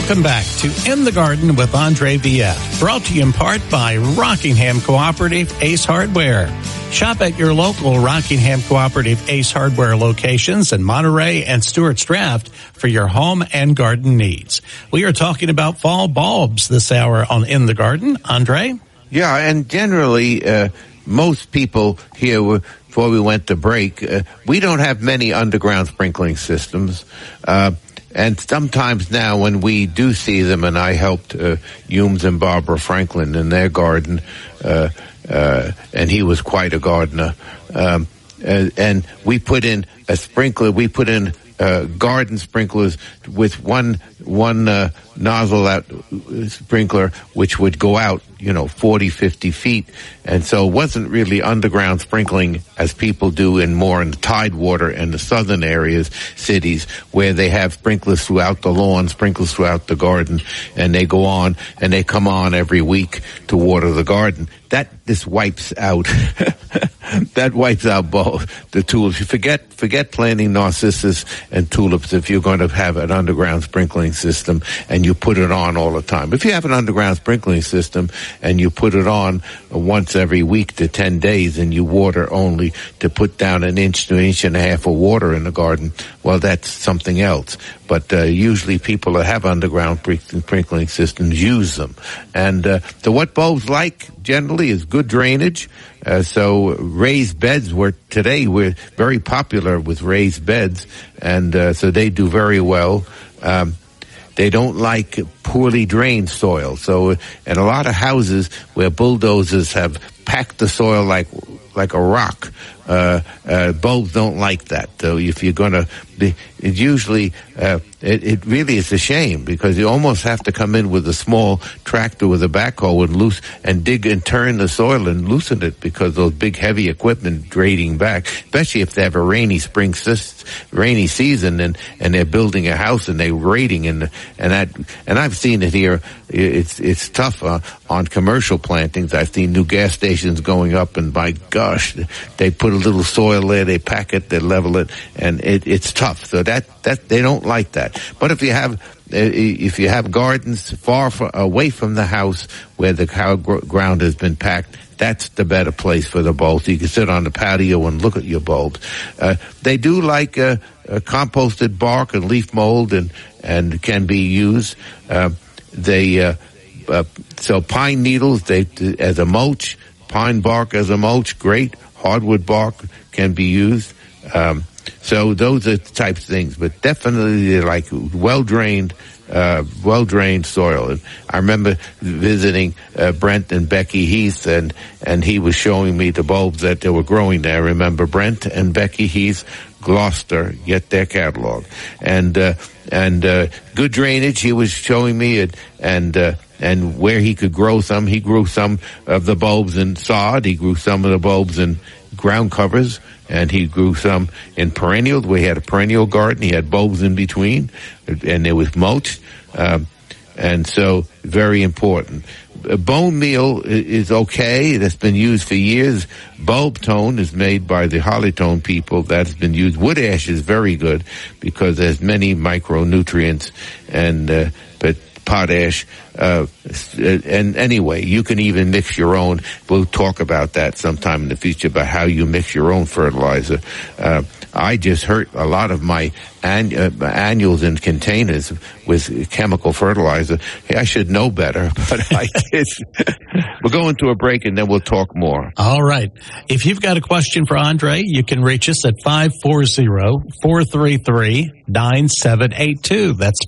Welcome back to In the Garden with Andre Viette, brought to you in part by Rockingham Cooperative Ace Hardware. Shop at your local Rockingham Cooperative Ace Hardware locations in Monterey and Stewart's Draft for your home and garden needs. We are talking about fall bulbs this hour on In the Garden. Andre? Yeah, and generally, most people here, before we went to break, we don't have many underground sprinkling systems. And sometimes now when we do see them, and I helped Humes and Barbara Franklin in their garden, and he was quite a gardener, and we put in a sprinkler, garden sprinklers with one nozzle out sprinkler, which would go out, 40, 50 feet. And so it wasn't really underground sprinkling as people do in the tidewater and the southern areas, cities, where they have sprinklers throughout the lawn, sprinklers throughout the garden, and they go on and they come on every week to water the garden. This wipes out, that wipes out both the tulips. You forget planting narcissus and tulips if you're going to have an underground sprinkling system and you put it on all the time. If you have an underground sprinkling system and you put it on once every week to 10 days and you water only to put down an inch to an inch and a half of water in the garden, well, that's something else. But usually people that have underground sprinkling systems use them. And so what bulbs like generally is good drainage. So raised beds we're very popular with raised beds, and so they do very well. They don't like poorly drained soil. So in a lot of houses where bulldozers have packed the soil like a rock, bulbs don't like that. So if you're going to, it usually, it really is a shame because you almost have to come in with a small tractor with a backhoe and dig and turn the soil and loosen it because those big heavy equipment grading back, especially if they have a rainy season and they're building a house and they're grading and I've seen it here. It's tough on commercial plantings. I've seen new gas stations going up and by gosh, they put a little soil there, they pack it, they level it, and it's tough. So that they don't like that. But if you have gardens far away from the house where the ground has been packed, that's the better place for the bulbs. You can sit on the patio and look at your bulbs. They do like composted bark and leaf mold and can be used. So pine needles as a mulch, pine bark as a mulch, great. Hardwood bark can be used. So those are the types of things, but definitely they're like well-drained soil. And I remember visiting Brent and Becky Heath, and he was showing me the bulbs that they were growing there. Remember Brent and Becky Heath, Gloucester, get their catalog. And good drainage, he was showing me, and where he could grow some. He grew some of the bulbs in sod, he grew some of the bulbs in ground covers, and he grew some in perennials. We had a perennial garden. He had bulbs in between, and there was mulch. And so very important. Bone meal is okay. That's been used for years. Bulb tone is made by the Hollytone people. That's been used. Wood ash is very good because there's many micronutrients but potash. And anyway, you can even mix your own. We'll talk about that sometime in the future about how you mix your own fertilizer. I just hurt a lot of my annuals in containers with chemical fertilizer. Hey, I should know better, but I did. We'll go into a break and then we'll talk more. All right. If you've got a question for Andre, you can reach us at 540-433-9782. That's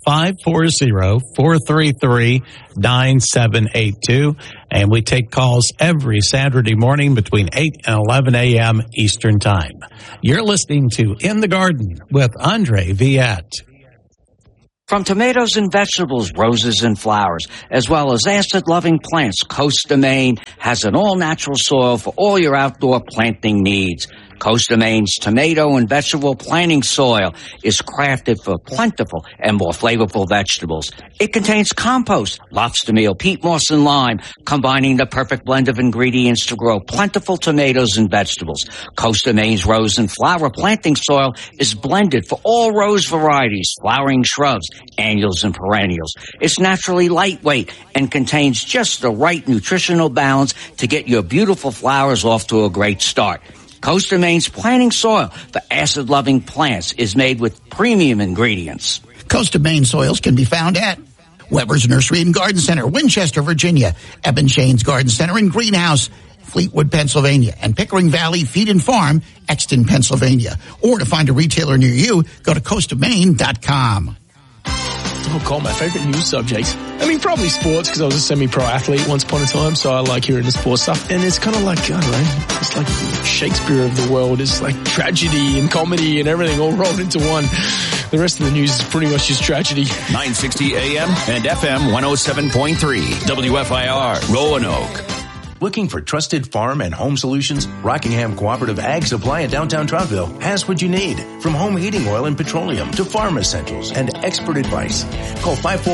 540-433-9782. And we take calls every Saturday morning between 8 and 11 a.m. Eastern Time. You're listening to In the Garden with Andre Viette. From tomatoes and vegetables, roses and flowers, as well as acid-loving plants, Costa Maine has an all-natural soil for all your outdoor planting needs. Costa Maine's tomato and vegetable planting soil is crafted for plentiful and more flavorful vegetables. It contains compost, lobster meal, peat moss, and lime, combining the perfect blend of ingredients to grow plentiful tomatoes and vegetables. Costa Maine's rose and flower planting soil is blended for all rose varieties, flowering shrubs, annuals, and perennials. It's naturally lightweight and contains just the right nutritional balance to get your beautiful flowers off to a great start. Costa Maine's planting soil for acid-loving plants is made with premium ingredients. Costa Maine soils can be found at Weber's Nursery and Garden Center, Winchester, Virginia, Eben Shane's Garden Center and Greenhouse, Fleetwood, Pennsylvania, and Pickering Valley Feed and Farm, Exton, Pennsylvania. Or to find a retailer near you, go to CostaMaine.com. Oh, God, my favorite news subject. I mean, probably sports, because I was a semi-pro athlete once upon a time, so I like hearing the sports stuff. And it's kind of like, I don't know, it's like Shakespeare of the world. It's like tragedy and comedy and everything all rolled into one. The rest of the news is pretty much just tragedy. 960 AM and FM 107.3 WFIR, Roanoke. Looking for trusted farm and home solutions? Rockingham Cooperative Ag Supply in downtown Troutville has what you need. From home heating oil and petroleum to farm essentials and expert advice. Call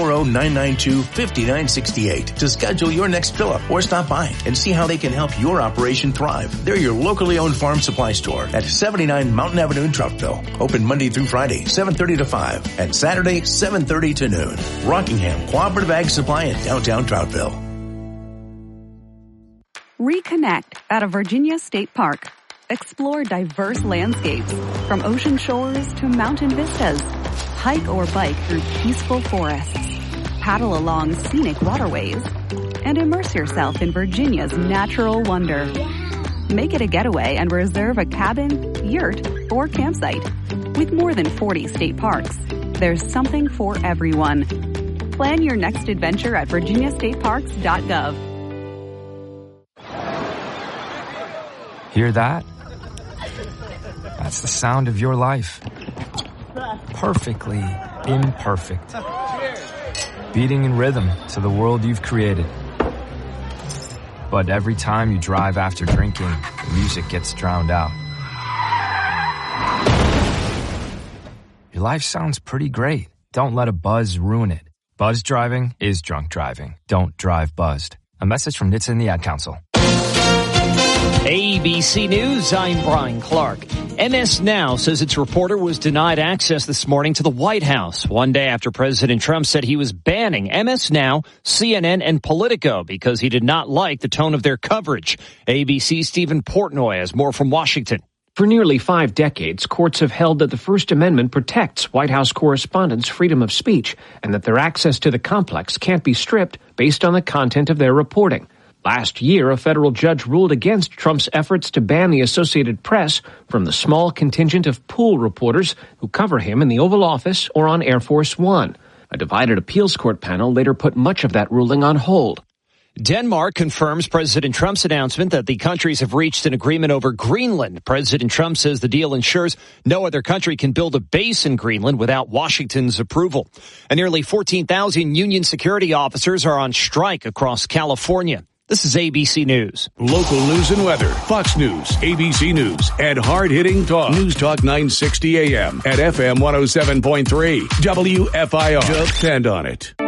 540-992-5968 to schedule your next fill-up or stop by and see how they can help your operation thrive. They're your locally owned farm supply store at 79 Mountain Avenue in Troutville. Open Monday through Friday, 7:30 to 5 and Saturday, 7:30 to noon. Rockingham Cooperative Ag Supply in downtown Troutville. Reconnect at a Virginia State Park. Explore diverse landscapes, from ocean shores to mountain vistas. Hike or bike through peaceful forests. Paddle along scenic waterways. And immerse yourself in Virginia's natural wonder. Make it a getaway and reserve a cabin, yurt, or campsite. With more than 40 state parks, there's something for everyone. Plan your next adventure at virginiastateparks.gov. Hear that? That's the sound of your life. Perfectly imperfect. Beating in rhythm to the world you've created. But every time you drive after drinking, the music gets drowned out. Your life sounds pretty great. Don't let a buzz ruin it. Buzz driving is drunk driving. Don't drive buzzed. A message from NHTSA and the Ad Council. ABC News, I'm Brian Clark. MS Now says its reporter was denied access this morning to the White House, one day after President Trump said he was banning MS Now, CNN, and Politico because he did not like the tone of their coverage. ABC's Stephen Portnoy has more from Washington. For nearly 5 decades, courts have held that the First Amendment protects White House correspondents' freedom of speech and that their access to the complex can't be stripped based on the content of their reporting. Last year, a federal judge ruled against Trump's efforts to ban the Associated Press from the small contingent of pool reporters who cover him in the Oval Office or on Air Force One. A divided appeals court panel later put much of that ruling on hold. Denmark confirms President Trump's announcement that the countries have reached an agreement over Greenland. President Trump says the deal ensures no other country can build a base in Greenland without Washington's approval. And nearly 14,000 Union security officers are on strike across California. This is ABC News. Local news and weather. Fox News, ABC News, and hard-hitting talk. News Talk 960 AM at FM 107.3. WFIR. Depend on it.